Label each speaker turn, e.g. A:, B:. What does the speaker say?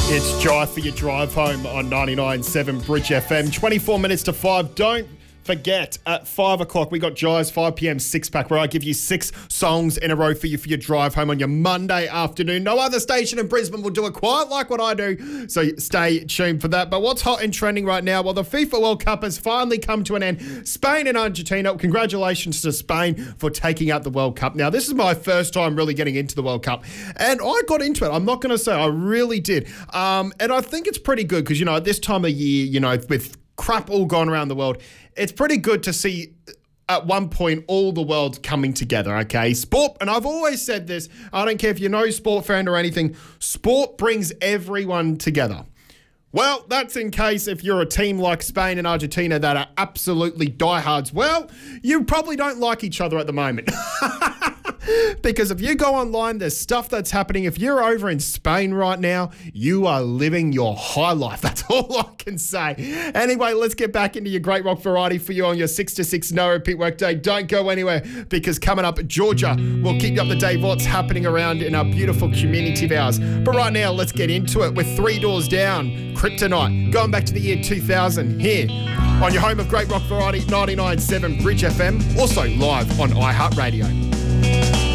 A: It's Jive for your drive home on 99.7 Bridge FM. 24 minutes to 5. Don't forget, at 5 o'clock, we got Jive's 5 p.m. six-pack where I give you 6 songs in a row for you for your drive home on your Monday afternoon. No other station in Brisbane will do it quite like what I do, so stay tuned for that. But what's hot and trending right now? Well, the FIFA World Cup has finally come to an end. Spain and Argentina, congratulations to Spain for taking out the World Cup. Now, this is my first time really getting into the World Cup, and I got into it. I'm not going to say I really did. And I think it's pretty good because, at this time of year, with crap all gone around the world, it's pretty good to see at one point all the world coming together, okay? Sport, and I've always said this, I don't care if you're no sport fan or anything, sport brings everyone together. Well, that's in case if you're a team like Spain and Argentina that are absolutely diehards. Well, you probably don't like each other at the moment. Because if you go online, there's stuff that's happening. If you're over in Spain right now, you are living your high life. That's all I can say. Anyway, let's get back into your great rock variety for you on your 6 to 6 no repeat workday. Don't go anywhere because coming up, Georgia will keep you up to date what's happening around in our beautiful community of ours. But right now, let's get into it with 3 Doors Down, Kryptonite, going back to the year 2000 here on your home of great rock variety, 99.7 Bridge FM, also live on iHeartRadio.